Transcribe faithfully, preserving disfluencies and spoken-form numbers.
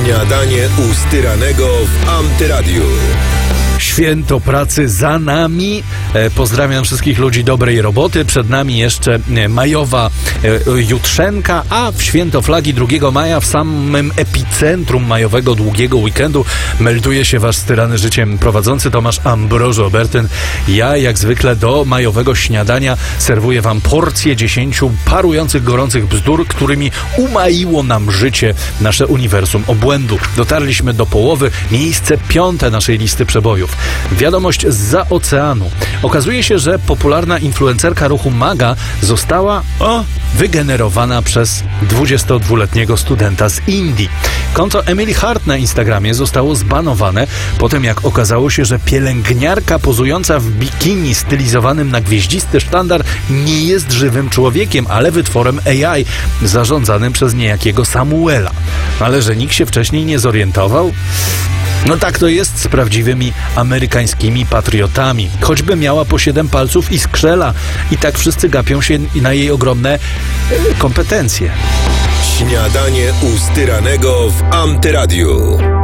Śniadanie u Styranego w Antyradiu. Święto pracy za nami. E, pozdrawiam wszystkich ludzi dobrej roboty. Przed nami jeszcze e, majowa e, jutrzenka, a w święto flagi drugiego maja w samym epicentrum majowego długiego weekendu melduje się wasz styrany życiem prowadzący Tomasz Ambrożo Obertyn. Ja jak zwykle do majowego śniadania serwuję wam porcję dziesięciu parujących, gorących bzdur, którymi umaiło nam życie nasze uniwersum obłędu. Dotarliśmy do połowy, miejsce piąte naszej listy przebojów. Wiadomość zza oceanu. Okazuje się, że popularna influencerka ruchu MAGA została o, wygenerowana przez dwudziestodwuletniego studenta z Indii. Konto Emily Hart na Instagramie zostało zbanowane po tym, jak okazało się, że pielęgniarka pozująca w bikini stylizowanym na gwieździsty sztandar nie jest żywym człowiekiem, ale wytworem A I zarządzanym przez niejakiego Samuela. Ale że nikt się wcześniej nie zorientował? No tak to jest z prawdziwymi amerykańskimi patriotami. Choćby miała po siedem palców i skrzela. I tak wszyscy gapią się na jej ogromne e, kompetencje. Śniadanie u Styranego w Antyradiu.